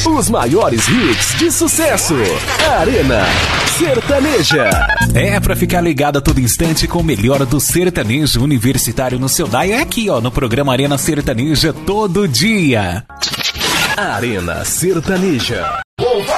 Os maiores hits de sucesso. Arena Sertaneja. É pra ficar ligado a todo instante com o melhor do sertanejo universitário no seu dial. É aqui, ó, no programa Arena Sertaneja todo dia. Arena Sertaneja.